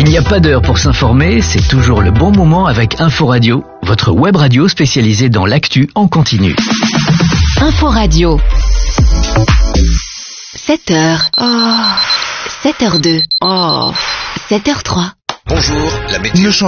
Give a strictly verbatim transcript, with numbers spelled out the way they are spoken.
Il n'y a pas d'heure pour s'informer, c'est toujours le bon moment avec Info Radio, votre web radio spécialisée dans l'actu en continu. Info Radio. sept heures. Oh. sept heures deux. Oh. sept heures trois. Bonjour, la météo.